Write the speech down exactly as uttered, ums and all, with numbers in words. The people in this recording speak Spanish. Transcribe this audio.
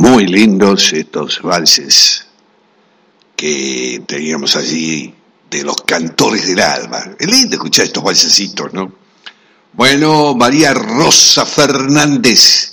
Muy lindos estos valses que teníamos allí de los cantores del alma. Es lindo escuchar estos valsecitos, ¿no? Bueno, María Rosa Fernández